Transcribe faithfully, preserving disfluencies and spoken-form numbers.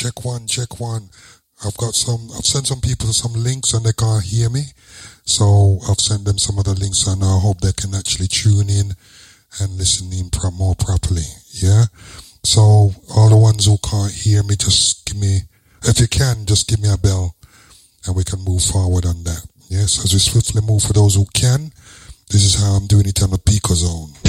check one, check one. I've got some, I've sent some people some links and they can't hear me. So I've sent them some other links and I hope they can actually tune in and listen in pro- more properly. Yeah. So all the ones who can't hear me, just give me, if you can, just give me a bell and we can move forward on that. Yes. As we swiftly move for those who can, this is how I'm doing it on the Pico Zone.